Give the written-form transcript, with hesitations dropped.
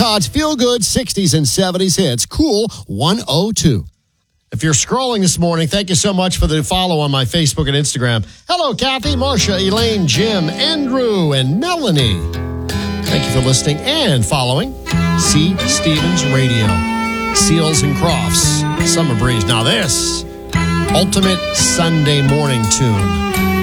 Todd's Feel Good 60s and 70s hits. Cool 102. If you're scrolling this morning, thank you so much for the follow on my Facebook and Instagram. Hello, Kathy, Marcia, Elaine, Jim, Andrew, and Melanie. Thank you for listening and following C. Stevens Radio. Seals and Crofts, Summer Breeze. Now this, ultimate Sunday morning tune.